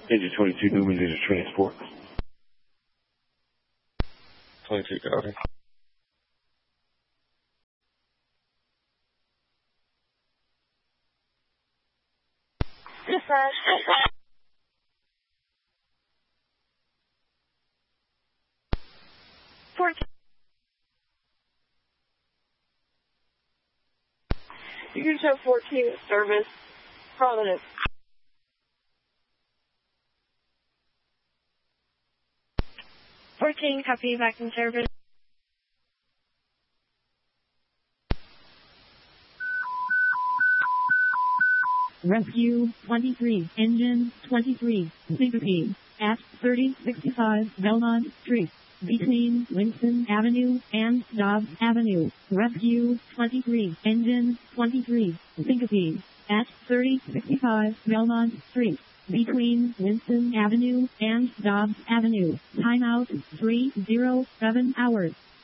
Engine 22, Newman, is a transport. 22, copy. Dispatch. You can show 14 service. Prominent. 14, copy, back in service. Rescue 23, engine 23, syncope, at 3065 Belmont Street, between Winston Avenue and Dobbs Avenue. Rescue 23, engine 23, syncope, at 3065 Belmont Street, between Winston Avenue and Dobbs Avenue. Timeout 307 hours.